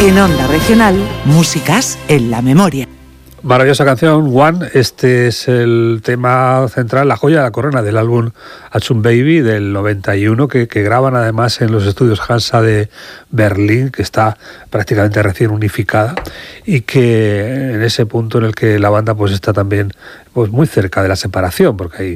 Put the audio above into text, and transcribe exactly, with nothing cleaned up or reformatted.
En Onda Regional, músicas en la memoria. Maravillosa canción, One. Este es el tema central, la joya de la corona del álbum Achtung Baby del noventa y uno, que, que graban además en los estudios Hansa de Berlín, que está prácticamente recién unificada, y que en ese punto en el que la banda pues está también pues muy cerca de la separación, porque hay